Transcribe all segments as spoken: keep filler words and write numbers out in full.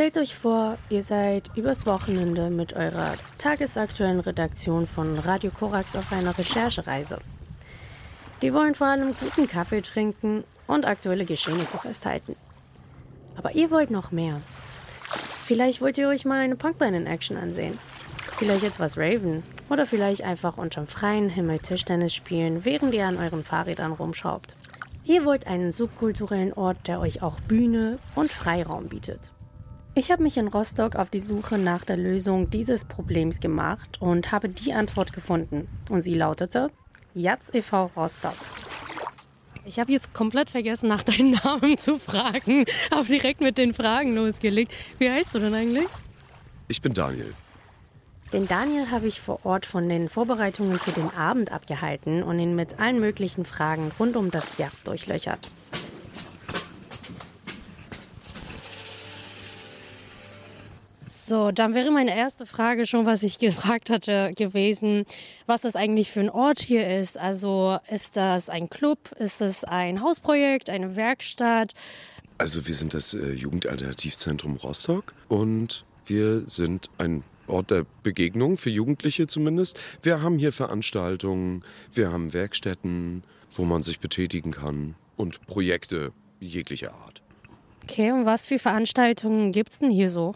Stellt euch vor, ihr seid übers Wochenende mit eurer tagesaktuellen Redaktion von Radio Korax auf einer Recherchereise. Die wollen vor allem guten Kaffee trinken und aktuelle Geschehnisse festhalten. Aber ihr wollt noch mehr. Vielleicht wollt ihr euch mal eine Punkband in Action ansehen. Vielleicht etwas raven. Oder vielleicht einfach unterm freien Himmel Tischtennis spielen, während ihr an euren Fahrrädern rumschraubt. Ihr wollt einen subkulturellen Ort, der euch auch Bühne und Freiraum bietet. Ich habe mich in Rostock auf die Suche nach der Lösung dieses Problems gemacht und habe die Antwort gefunden. Und sie lautete Jatz e V Rostock. Ich habe jetzt komplett vergessen, nach deinem Namen zu fragen, aber direkt mit den Fragen losgelegt. Wie heißt du denn eigentlich? Ich bin Daniel. Den Daniel habe ich vor Ort von den Vorbereitungen für den Abend abgehalten und ihn mit allen möglichen Fragen rund um das Jatz durchlöchert. So, dann wäre meine erste Frage schon, was ich gefragt hatte, gewesen, was das eigentlich für ein Ort hier ist. Also ist das ein Club, ist es ein Hausprojekt, eine Werkstatt? Also wir sind das äh, Jugendalternativzentrum Rostock und wir sind ein Ort der Begegnung für Jugendliche zumindest. Wir haben hier Veranstaltungen, wir haben Werkstätten, wo man sich betätigen kann und Projekte jeglicher Art. Okay, und was für Veranstaltungen gibt es denn hier so?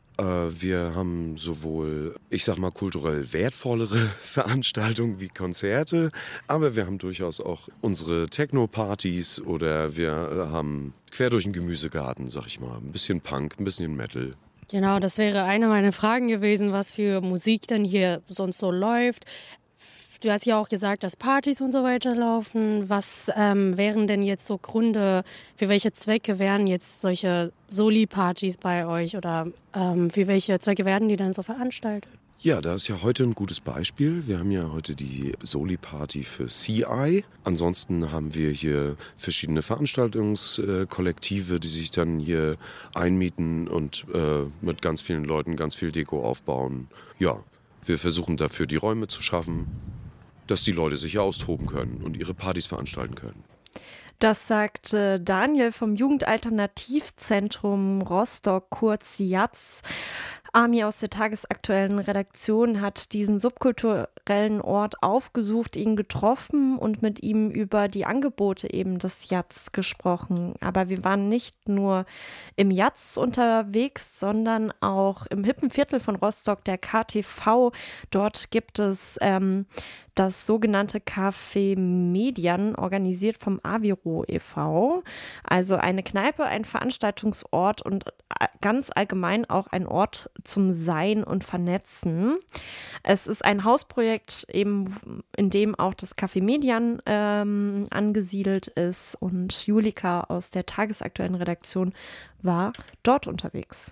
Wir haben sowohl, ich sag mal, kulturell wertvollere Veranstaltungen wie Konzerte, aber wir haben durchaus auch unsere Techno-Partys oder wir haben quer durch den Gemüsegarten, sag ich mal, ein bisschen Punk, ein bisschen Metal. Genau, das wäre eine meiner Fragen gewesen, was für Musik denn hier sonst so läuft. Du hast ja auch gesagt, dass Partys und so weiter laufen. Was ähm, wären denn jetzt so Gründe, für welche Zwecke wären jetzt solche Soli-Partys bei euch oder ähm, für welche Zwecke werden die dann so veranstaltet? Ja, da ist ja heute ein gutes Beispiel. Wir haben ja heute die Soli-Party für C I. Ansonsten haben wir hier verschiedene Veranstaltungskollektive, die sich dann hier einmieten und äh, mit ganz vielen Leuten ganz viel Deko aufbauen. Ja, wir versuchen dafür die Räume zu schaffen, dass die Leute sich hier austoben können und ihre Partys veranstalten können. Das sagt äh, Daniel vom Jugendalternativzentrum Rostock, kurz Jatz. Ami aus der tagesaktuellen Redaktion hat diesen subkulturellen Ort aufgesucht, ihn getroffen und mit ihm über die Angebote eben des Jatz gesprochen. Aber wir waren nicht nur im Jatz unterwegs, sondern auch im hippen Viertel von Rostock, der K T V. Dort gibt es ähm, das sogenannte Café Median, organisiert vom Aviro e V. Also eine Kneipe, ein Veranstaltungsort und ganz allgemein auch ein Ort zum Sein und Vernetzen. Es ist ein Hausprojekt, eben, in dem auch das Café Median ähm, angesiedelt ist, und Julika aus der tagesaktuellen Redaktion war dort unterwegs.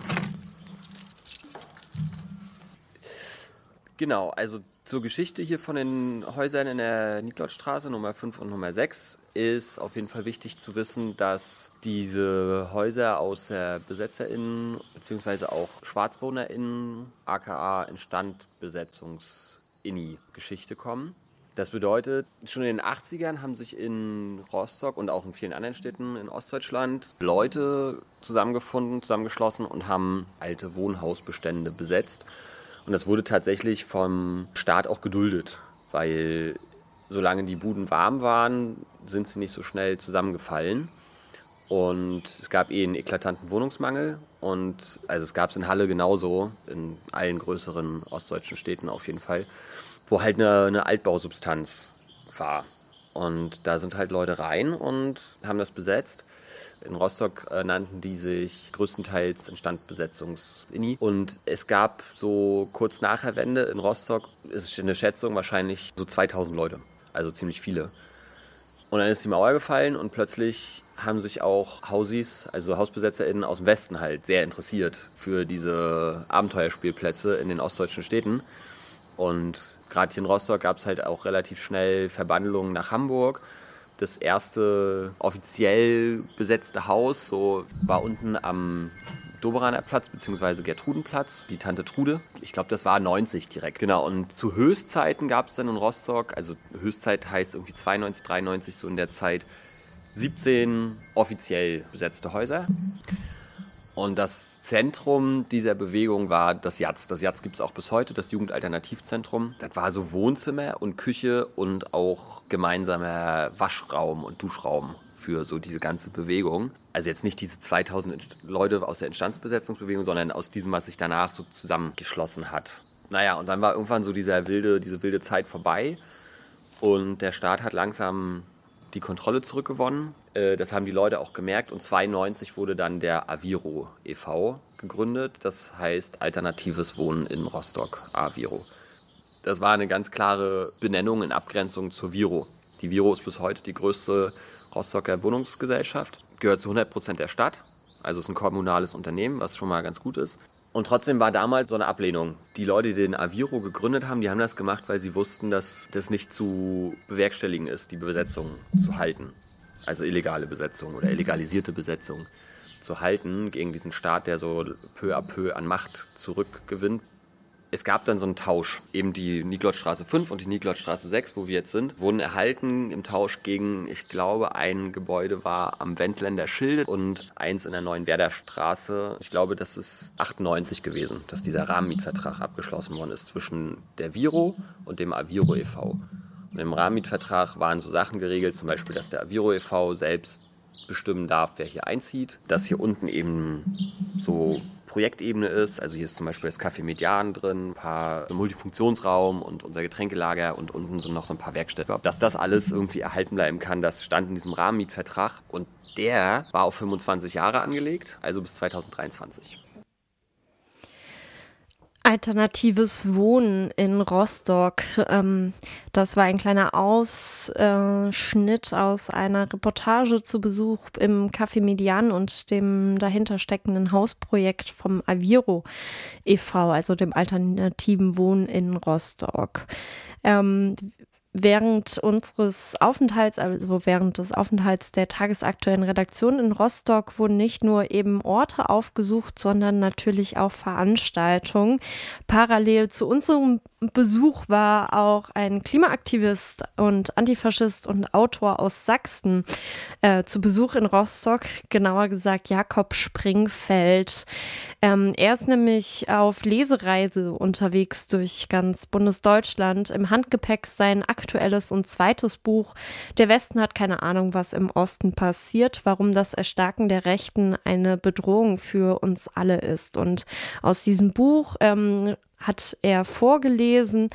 Genau, also zur Geschichte hier von den Häusern in der Niklausstraße Nummer fünf und Nummer sechs ist auf jeden Fall wichtig zu wissen, dass diese Häuser aus der BesetzerInnen bzw. auch SchwarzwohnerInnen aka Instandbesetzungs-Inni-Geschichte kommen. Das bedeutet, schon in den achtzigern haben sich in Rostock und auch in vielen anderen Städten in Ostdeutschland Leute zusammengefunden, zusammengeschlossen und haben alte Wohnhausbestände besetzt. Und das wurde tatsächlich vom Staat auch geduldet, weil solange die Buden warm waren, sind sie nicht so schnell zusammengefallen. Und es gab eh einen eklatanten Wohnungsmangel. Und also es gab es in Halle genauso, in allen größeren ostdeutschen Städten auf jeden Fall, wo halt eine, eine Altbausubstanz war. Und da sind halt Leute rein und haben das besetzt. In Rostock äh, nannten die sich größtenteils Instandbesetzungs-Inni. Und es gab so kurz nach der Wende in Rostock, ist eine Schätzung, wahrscheinlich so zweitausend Leute. Also ziemlich viele. Und dann ist die Mauer gefallen und plötzlich haben sich auch Hausis, also HausbesetzerInnen aus dem Westen halt sehr interessiert für diese Abenteuerspielplätze in den ostdeutschen Städten. Und gerade hier in Rostock gab es halt auch relativ schnell Verbandlungen nach Hamburg. Das erste offiziell besetzte Haus so war unten am Doberaner Platz bzw. Gertrudenplatz, die Tante Trude. Ich glaube, das war neunzig direkt. Genau, und zu Höchstzeiten gab es dann in Rostock, also Höchstzeit heißt irgendwie zweiundneunzig, dreiundneunzig, so in der Zeit, siebzehn offiziell besetzte Häuser. Und das Zentrum dieser Bewegung war das J A Z. Das J A Z gibt es auch bis heute, das Jugendalternativzentrum. Das war so Wohnzimmer und Küche und auch gemeinsamer Waschraum und Duschraum für so diese ganze Bewegung. Also jetzt nicht diese zweitausend Leute aus der Instandsbesetzungsbewegung, sondern aus diesem, was sich danach so zusammengeschlossen hat. Naja, und dann war irgendwann so dieser wilde, diese wilde Zeit vorbei und der Staat hat langsam die Kontrolle zurückgewonnen. Das haben die Leute auch gemerkt und zweiundneunzig wurde dann der Aviro e V gegründet. Das heißt Alternatives Wohnen in Rostock, Aviro. Das war eine ganz klare Benennung in Abgrenzung zur Viro. Die Viro ist bis heute die größte Rostocker Wohnungsgesellschaft, gehört zu hundert Prozent der Stadt, also ist ein kommunales Unternehmen, was schon mal ganz gut ist. Und trotzdem war damals so eine Ablehnung. Die Leute, die den Aviro gegründet haben, die haben das gemacht, weil sie wussten, dass das nicht zu bewerkstelligen ist, die Besetzung zu halten. Also illegale Besetzung oder illegalisierte Besetzung zu halten gegen diesen Staat, der so peu à peu an Macht zurückgewinnt. Es gab dann so einen Tausch, eben die Niklotstraße fünf und die Niklotstraße sechs, wo wir jetzt sind, wurden erhalten im Tausch gegen, ich glaube, ein Gebäude war am Wendländer Schilde und eins in der Neuen Werderstraße. Ich glaube, das ist achtundneunzig gewesen, dass dieser Rahmenmietvertrag abgeschlossen worden ist zwischen der Viro und dem Aviro e V. Und im Rahmenmietvertrag waren so Sachen geregelt, zum Beispiel, dass der Aviro e V selbst bestimmen darf, wer hier einzieht, dass hier unten eben so Projektebene ist. Also hier ist zum Beispiel das Café Median drin, ein paar so Multifunktionsraum und unser Getränkelager und unten sind noch so ein paar Werkstätten. Dass das alles irgendwie erhalten bleiben kann, das stand in diesem Rahmenmietvertrag und der war auf fünfundzwanzig Jahre angelegt, also bis zweitausenddreiundzwanzig. Alternatives Wohnen in Rostock. Ähm, das war ein kleiner Ausschnitt aus einer Reportage zu Besuch im Café Median und dem dahinter steckenden Hausprojekt vom Aviro e V, also dem alternativen Wohnen in Rostock. Ähm, Während unseres Aufenthalts, also während des Aufenthalts der tagesaktuellen Redaktion in Rostock, wurden nicht nur eben Orte aufgesucht, sondern natürlich auch Veranstaltungen. Parallel zu unserem Besuch war auch ein Klimaaktivist und Antifaschist und Autor aus Sachsen äh, zu Besuch in Rostock, genauer gesagt Jakob Springfeld. Ähm, er ist nämlich auf Lesereise unterwegs durch ganz Bundesdeutschland. Im Handgepäck sein aktuelles und zweites Buch Der Westen hat keine Ahnung, was im Osten passiert, warum das Erstarken der Rechten eine Bedrohung für uns alle ist. Und aus diesem Buch ähm, hat er vorgelesen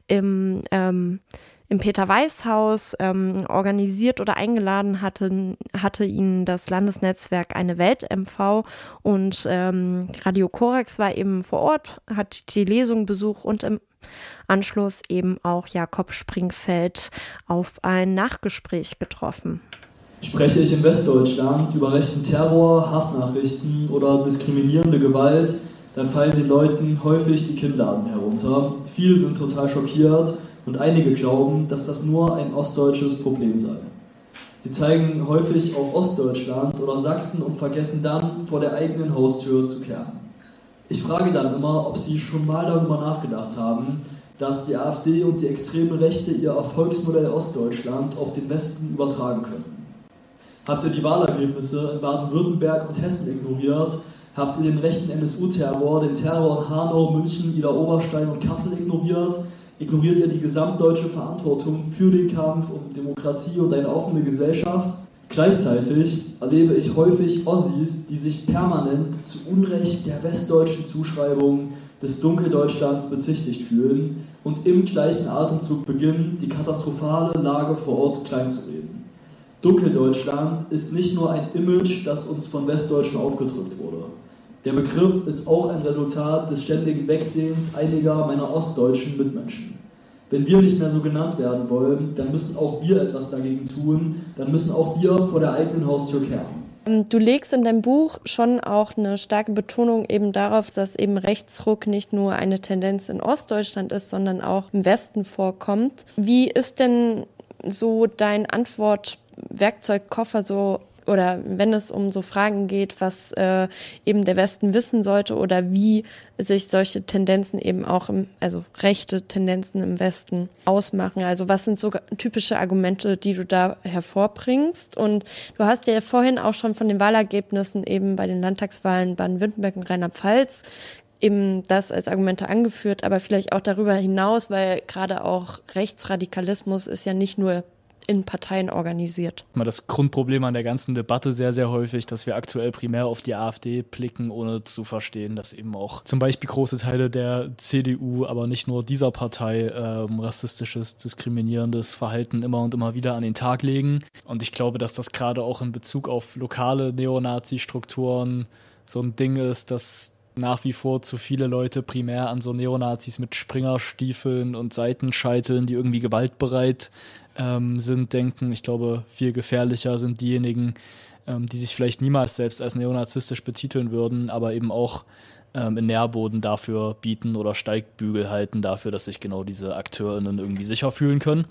im, ähm, im Peter-Weiß-Haus, ähm, organisiert oder eingeladen hatte, hatte ihn das Landesnetzwerk Eine Welt M V und ähm, Radio Korax war eben vor Ort, hat die Lesung besucht und im Anschluss eben auch Jakob Springfeld auf ein Nachgespräch getroffen. Spreche ich in Westdeutschland über rechten Terror, Hassnachrichten oder diskriminierende Gewalt, dann fallen den Leuten häufig die Kinnladen herunter. Viele sind total schockiert und einige glauben, dass das nur ein ostdeutsches Problem sei. Sie zeigen häufig auf Ostdeutschland oder Sachsen und vergessen dann, vor der eigenen Haustür zu kehren. Ich frage dann immer, ob Sie schon mal darüber nachgedacht haben, dass die AfD und die extreme Rechte ihr Erfolgsmodell Ostdeutschland auf den Westen übertragen können. Habt ihr die Wahlergebnisse in Baden-Württemberg und Hessen ignoriert? Habt ihr den rechten N S U-Terror, den Terror in Hanau, München, Ida Oberstein und Kassel ignoriert? Ignoriert ihr die gesamtdeutsche Verantwortung für den Kampf um Demokratie und eine offene Gesellschaft? Gleichzeitig erlebe ich häufig Ossis, die sich permanent zu Unrecht der westdeutschen Zuschreibung des Dunkeldeutschlands bezichtigt fühlen und im gleichen Atemzug beginnen, die katastrophale Lage vor Ort kleinzureden. Dunkeldeutschland ist nicht nur ein Image, das uns von Westdeutschen aufgedrückt wurde. Der Begriff ist auch ein Resultat des ständigen Wegsehens einiger meiner ostdeutschen Mitmenschen. Wenn wir nicht mehr so genannt werden wollen, dann müssen auch wir etwas dagegen tun, dann müssen auch wir vor der eigenen Haustür kehren. Du legst in deinem Buch schon auch eine starke Betonung eben darauf, dass eben Rechtsruck nicht nur eine Tendenz in Ostdeutschland ist, sondern auch im Westen vorkommt. Wie ist denn so dein Antwortwerkzeugkoffer so oder wenn es um so Fragen geht, was äh, eben der Westen wissen sollte oder wie sich solche Tendenzen eben auch, im, also rechte Tendenzen im Westen ausmachen. Also was sind so typische Argumente, die du da hervorbringst? Und du hast ja vorhin auch schon von den Wahlergebnissen eben bei den Landtagswahlen Baden-Württemberg und Rheinland-Pfalz eben das als Argumente angeführt, aber vielleicht auch darüber hinaus, weil gerade auch Rechtsradikalismus ist ja nicht nur in Parteien organisiert. Das Grundproblem an der ganzen Debatte sehr, sehr häufig, dass wir aktuell primär auf die AfD blicken, ohne zu verstehen, dass eben auch zum Beispiel große Teile der C D U, aber nicht nur dieser Partei, ähm, rassistisches, diskriminierendes Verhalten immer und immer wieder an den Tag legen. Und ich glaube, dass das gerade auch in Bezug auf lokale Neonazi-Strukturen so ein Ding ist, dass nach wie vor zu viele Leute primär an so Neonazis mit Springerstiefeln und Seitenscheiteln, die irgendwie gewaltbereit ähm, sind, denken. Ich glaube, viel gefährlicher sind diejenigen, ähm, die sich vielleicht niemals selbst als neonazistisch betiteln würden, aber eben auch ähm, in Nährboden dafür bieten oder Steigbügel halten dafür, dass sich genau diese AkteurInnen irgendwie sicher fühlen können.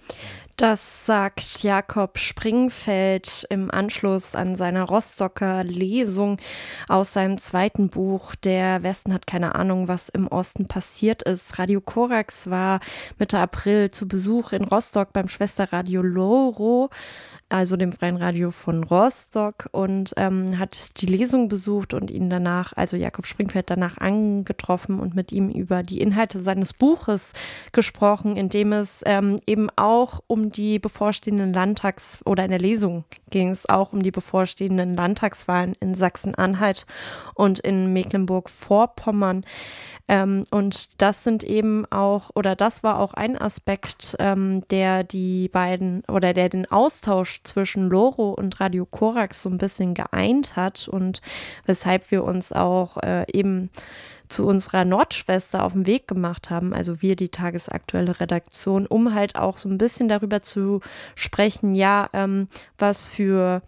Das sagt Jakob Springfeld im Anschluss an seiner Rostocker Lesung aus seinem zweiten Buch Der Westen hat keine Ahnung, was im Osten passiert ist. Radio Korax war Mitte April zu Besuch in Rostock beim Schwesterradio Loro, also dem Freien Radio von Rostock, und ähm, hat die Lesung besucht und ihn danach, also Jakob Springfeld, danach angetroffen und mit ihm über die Inhalte seines Buches gesprochen, in dem es ähm, eben auch um die bevorstehenden Landtags- oder in der Lesung ging es auch um die bevorstehenden Landtagswahlen in Sachsen-Anhalt und in Mecklenburg-Vorpommern. Ähm, und das sind eben auch, oder das war auch ein Aspekt, ähm, der die beiden oder der den Austausch zwischen Loro und Radio Korax so ein bisschen geeint hat und weshalb wir uns auch äh, eben zu unserer Nordschwester auf den Weg gemacht haben, also wir, die tagesaktuelle Redaktion, um halt auch so ein bisschen darüber zu sprechen, ja, ähm, was für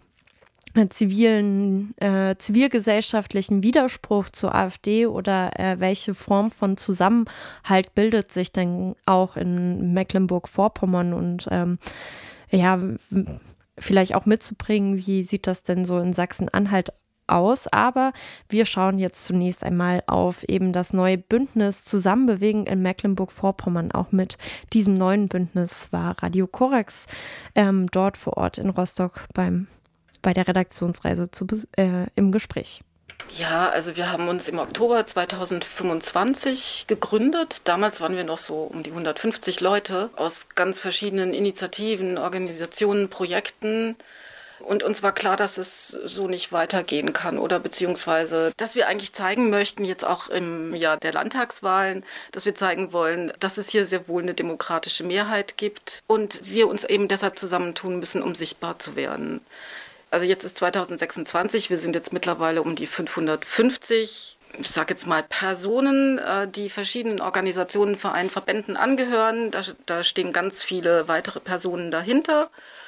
zivilen, äh, zivilgesellschaftlichen Widerspruch zur AfD oder äh, welche Form von Zusammenhalt bildet sich denn auch in Mecklenburg-Vorpommern und ähm, ja, vielleicht auch mitzubringen, wie sieht das denn so in Sachsen-Anhalt aus, aber wir schauen jetzt zunächst einmal auf eben das neue Bündnis Zusammenbewegen in Mecklenburg-Vorpommern. Auch mit diesem neuen Bündnis war Radio Korax ähm, dort vor Ort in Rostock beim, bei der Redaktionsreise zu, äh, im Gespräch. Ja, also wir haben uns im Oktober zweitausendfünfundzwanzig gegründet. Damals waren wir noch so um die hundertfünfzig Leute aus ganz verschiedenen Initiativen, Organisationen, Projekten. Und uns war klar, dass es so nicht weitergehen kann oder beziehungsweise, dass wir eigentlich zeigen möchten, jetzt auch im Jahr der Landtagswahlen, dass wir zeigen wollen, dass es hier sehr wohl eine demokratische Mehrheit gibt und wir uns eben deshalb zusammentun müssen, um sichtbar zu werden. Also jetzt ist zweitausendsechsundzwanzig, wir sind jetzt mittlerweile um die fünfhundertfünfzig, ich sage jetzt mal Personen, die verschiedenen Organisationen, Vereinen, Verbänden angehören. Da, da stehen ganz viele weitere Personen dahinter.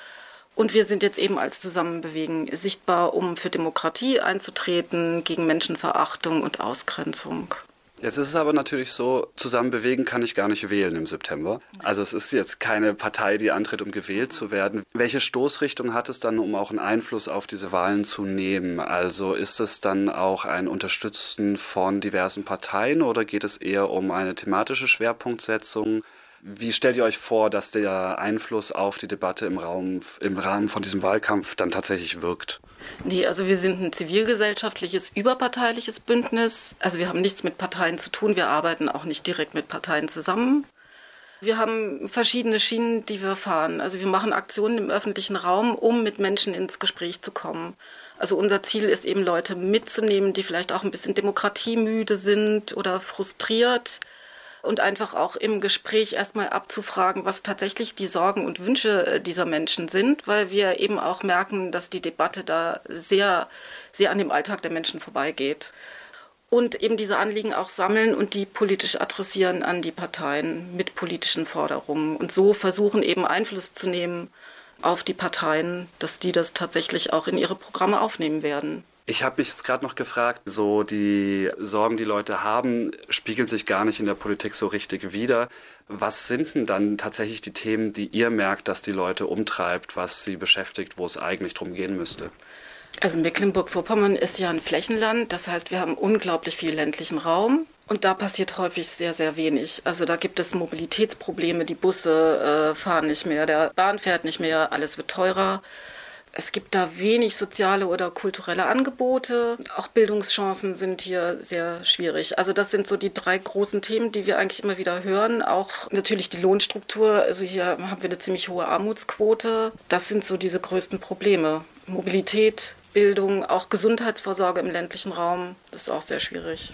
Und wir sind jetzt eben als Zusammenbewegen sichtbar, um für Demokratie einzutreten, gegen Menschenverachtung und Ausgrenzung. Jetzt ist es aber natürlich so, Zusammenbewegen kann ich gar nicht wählen im September. Also es ist jetzt keine Partei, die antritt, um gewählt zu werden. Welche Stoßrichtung hat es dann, um auch einen Einfluss auf diese Wahlen zu nehmen? Also ist es dann auch ein Unterstützen von diversen Parteien oder geht es eher um eine thematische Schwerpunktsetzung? Wie stellt ihr euch vor, dass der Einfluss auf die Debatte im Raum, im Rahmen von diesem Wahlkampf dann tatsächlich wirkt? Nee, also wir sind ein zivilgesellschaftliches, überparteiliches Bündnis. Also wir haben nichts mit Parteien zu tun, wir arbeiten auch nicht direkt mit Parteien zusammen. Wir haben verschiedene Schienen, die wir fahren. Also wir machen Aktionen im öffentlichen Raum, um mit Menschen ins Gespräch zu kommen. Also unser Ziel ist eben, Leute mitzunehmen, die vielleicht auch ein bisschen demokratiemüde sind oder frustriert. Und einfach auch im Gespräch erstmal abzufragen, was tatsächlich die Sorgen und Wünsche dieser Menschen sind, weil wir eben auch merken, dass die Debatte da sehr, sehr an dem Alltag der Menschen vorbeigeht. Und eben diese Anliegen auch sammeln und die politisch adressieren an die Parteien mit politischen Forderungen. Und so versuchen eben Einfluss zu nehmen auf die Parteien, dass die das tatsächlich auch in ihre Programme aufnehmen werden. Ich habe mich jetzt gerade noch gefragt, so die Sorgen, die Leute haben, spiegeln sich gar nicht in der Politik so richtig wider. Was sind denn dann tatsächlich die Themen, die ihr merkt, dass die Leute umtreibt, was sie beschäftigt, wo es eigentlich drum gehen müsste? Also Mecklenburg-Vorpommern ist ja ein Flächenland, das heißt, wir haben unglaublich viel ländlichen Raum. Und da passiert häufig sehr, sehr wenig. Also da gibt es Mobilitätsprobleme, die Busse äh, fahren nicht mehr, der Bahn fährt nicht mehr, alles wird teurer. Es gibt da wenig soziale oder kulturelle Angebote. Auch Bildungschancen sind hier sehr schwierig. Also das sind so die drei großen Themen, die wir eigentlich immer wieder hören. Auch natürlich die Lohnstruktur. Also hier haben wir eine ziemlich hohe Armutsquote. Das sind so diese größten Probleme. Mobilität, Bildung, auch Gesundheitsvorsorge im ländlichen Raum. Das ist auch sehr schwierig.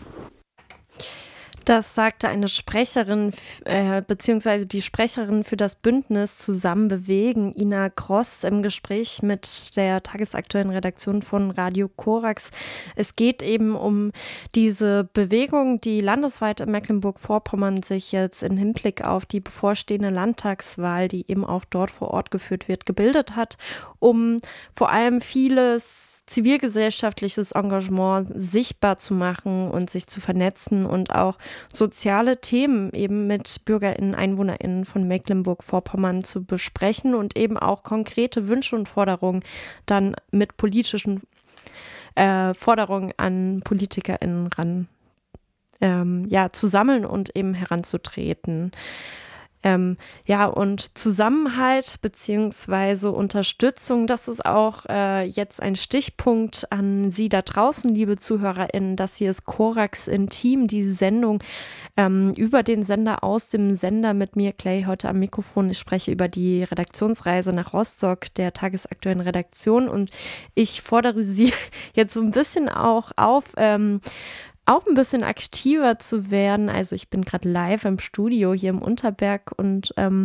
Das sagte eine Sprecherin, äh, beziehungsweise die Sprecherin für das Bündnis Zusammen bewegen, Ina Gross, im Gespräch mit der tagesaktuellen Redaktion von Radio Korax. Es geht eben um diese Bewegung, die landesweit in Mecklenburg-Vorpommern sich jetzt im Hinblick auf die bevorstehende Landtagswahl, die eben auch dort vor Ort geführt wird, gebildet hat, um vor allem vieles zivilgesellschaftliches Engagement sichtbar zu machen und sich zu vernetzen und auch soziale Themen eben mit BürgerInnen, EinwohnerInnen von Mecklenburg-Vorpommern zu besprechen und eben auch konkrete Wünsche und Forderungen dann mit politischen äh, Forderungen an PolitikerInnen ran ähm, ja, zu sammeln und eben heranzutreten. Ähm, ja, und Zusammenhalt beziehungsweise Unterstützung, das ist auch äh, jetzt ein Stichpunkt an Sie da draußen, liebe ZuhörerInnen. Das hier ist Korax Intim, die Sendung ähm, über den Sender, aus dem Sender mit mir, Clay, heute am Mikrofon. Ich spreche über die Redaktionsreise nach Rostock der tagesaktuellen Redaktion und ich fordere Sie jetzt so ein bisschen auch auf, ähm, auch ein bisschen aktiver zu werden. Also ich bin gerade live im Studio hier im Unterberg und ähm,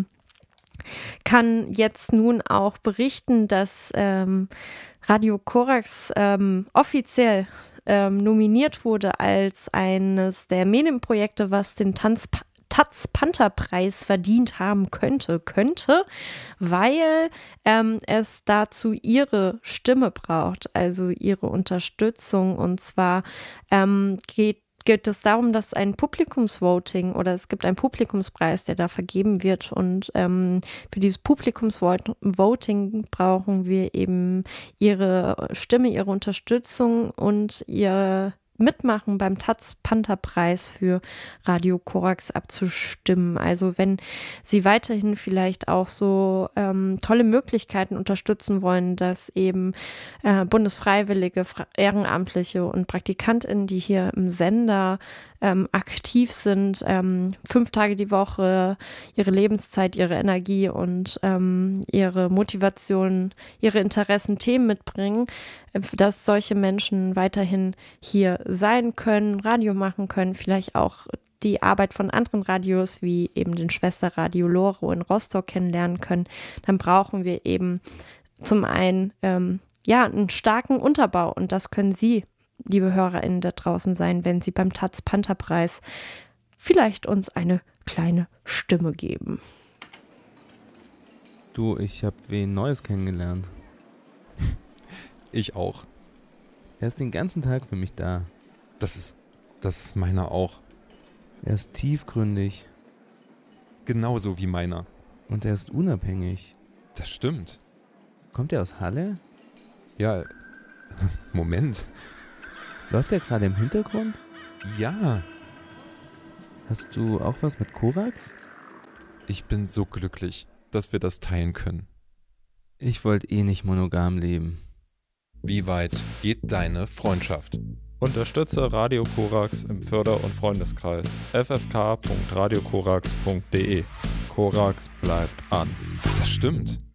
kann jetzt nun auch berichten, dass ähm, Radio Korax ähm, offiziell ähm, nominiert wurde als eines der Medienprojekte, was den Tanz Taz-Panther-Preis verdient haben könnte, könnte, weil ähm, es dazu ihre Stimme braucht, also ihre Unterstützung. Und zwar ähm, geht geht es darum, dass ein Publikumsvoting oder es gibt einen Publikumspreis, der da vergeben wird und ähm, für dieses Publikumsvoting brauchen wir eben ihre Stimme, ihre Unterstützung und ihr Mitmachen beim Taz-Panther-Preis für Radio Korax abzustimmen. Also wenn Sie weiterhin vielleicht auch so ähm, tolle Möglichkeiten unterstützen wollen, dass eben äh, Bundesfreiwillige, Ehrenamtliche und PraktikantInnen, die hier im Sender ähm, aktiv sind, ähm, fünf Tage die Woche ihre Lebenszeit, ihre Energie und ähm, ihre Motivation, ihre Interessen, Themen mitbringen, dass solche Menschen weiterhin hier sein können, Radio machen können, vielleicht auch die Arbeit von anderen Radios wie eben den Schwesterradio Lore in Rostock kennenlernen können, dann brauchen wir eben zum einen ähm, ja einen starken Unterbau und das können Sie, liebe HörerInnen da draußen sein, wenn Sie beim Taz-Panther-Preis vielleicht uns eine kleine Stimme geben. Du, ich habe wen Neues kennengelernt. Ich auch. Er ist den ganzen Tag für mich da. Das ist, das ist meiner auch. Er ist tiefgründig. Genauso wie meiner. Und er ist unabhängig. Das stimmt. Kommt er aus Halle? Ja, Moment. Läuft er gerade im Hintergrund? Ja. Hast du auch was mit Korax? Ich bin so glücklich, dass wir das teilen können. Ich wollte eh nicht monogam leben. Wie weit geht deine Freundschaft? Unterstütze Radio Korax im Förder- und Freundeskreis f f k punkt radio korax punkt d e. Korax bleibt an. Das stimmt.